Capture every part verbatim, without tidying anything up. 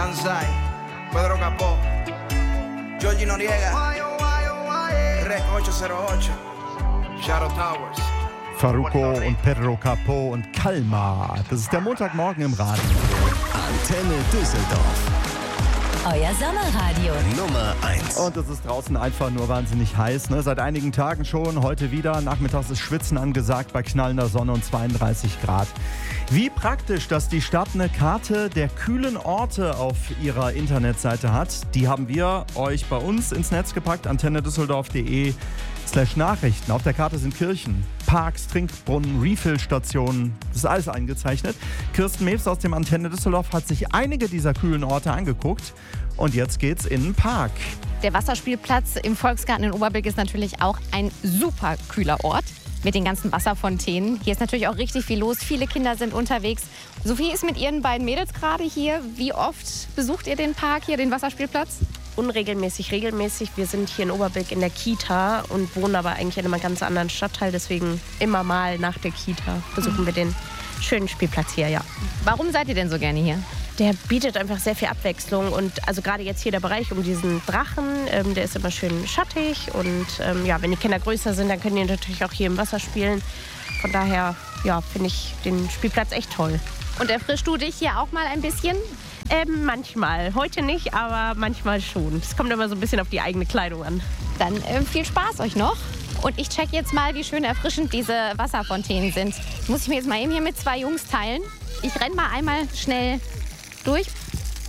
Danzai, Pedro Capó, Georgie Noriega, Rec achthundertacht, Shadow Towers. Farruko und Pedro Capó und Kalmar. Das ist der Montagmorgen im Radio. Antenne Düsseldorf. Euer Sommerradio. Nummer eins. Und es ist draußen einfach nur wahnsinnig heiß. Ne? Seit einigen Tagen schon, heute wieder. Nachmittags ist Schwitzen angesagt bei knallender Sonne und zweiunddreißig Grad. Wie praktisch, dass die Stadt eine Karte der kühlen Orte auf ihrer Internetseite hat. Die haben wir euch bei uns ins Netz gepackt. antennedüsseldorf.de slash Nachrichten. Auf der Karte sind Kirchen, Parks, Trinkbrunnen, Refill-Stationen. Das ist alles eingezeichnet. Kirsten Mewes aus dem Antenne Düsseldorf hat sich einige dieser kühlen Orte angeguckt. Und jetzt geht's in den Park. Der Wasserspielplatz im Volksgarten in Oberbilk ist natürlich auch ein super kühler Ort mit den ganzen Wasserfontänen. Hier ist natürlich auch richtig viel los. Viele Kinder sind unterwegs. Sophie ist mit ihren beiden Mädels gerade hier. Wie oft besucht ihr den Park hier, den Wasserspielplatz? Unregelmäßig, regelmäßig. Wir sind hier in Oberbilk in der Kita und wohnen aber eigentlich in einem ganz anderen Stadtteil. Deswegen immer mal nach der Kita besuchen wir den schönen Spielplatz hier, ja. Warum seid ihr denn so gerne hier? Der bietet einfach sehr viel Abwechslung und also gerade jetzt hier der Bereich um diesen Drachen, ähm, der ist immer schön schattig und ähm, ja, wenn die Kinder größer sind, dann können die natürlich auch hier im Wasser spielen. Von daher, ja, finde ich den Spielplatz echt toll. Und erfrischst du dich hier auch mal ein bisschen? Ähm, manchmal. Heute nicht, aber manchmal schon. Es kommt immer so ein bisschen auf die eigene Kleidung an. Dann äh, viel Spaß euch noch. Und ich check jetzt mal, wie schön erfrischend diese Wasserfontänen sind. Muss ich mir jetzt mal eben hier mit zwei Jungs teilen. Ich renn mal einmal schnell durch. Uh.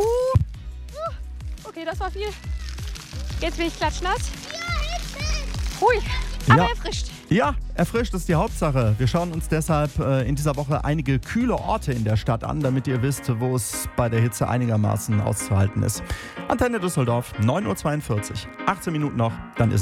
Uh. Okay, das war viel. Jetzt bin ich klatschnass. Hui, aber Ja. erfrischt. Ja, erfrischt ist die Hauptsache. Wir schauen uns deshalb äh, in dieser Woche einige kühle Orte in der Stadt an, damit ihr wisst, wo es bei der Hitze einigermaßen auszuhalten ist. Antenne Düsseldorf, neun Uhr zweiundvierzig. achtzehn Minuten noch, dann ist es